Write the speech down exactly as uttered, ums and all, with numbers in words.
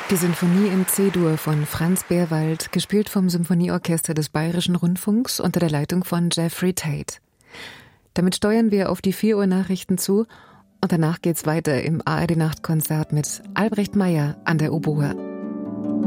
Die Sinfonie in C-Dur von Franz Beerwald, gespielt vom Symphonieorchester des Bayerischen Rundfunks unter der Leitung von Jeffrey Tate. Damit steuern wir auf die vier Uhr Nachrichten zu und danach geht's weiter im A R D Nachtkonzert mit Albrecht Meyer an der Oboe.